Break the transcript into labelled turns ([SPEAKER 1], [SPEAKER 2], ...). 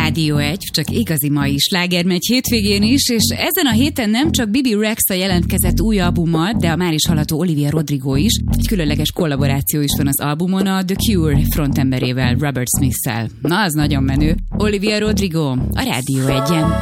[SPEAKER 1] Rádió 1, csak igazi mai sláger megy hétvégén is, és ezen a héten nem csak Bibi Rexha jelentkezett új albummal, de a már is hallható Olivia Rodrigo is. Egy különleges kollaboráció is van az albumon a The Cure frontemberével, Robert Smith-szel. Na, az nagyon menő. Olivia Rodrigo, a Rádió 1-en.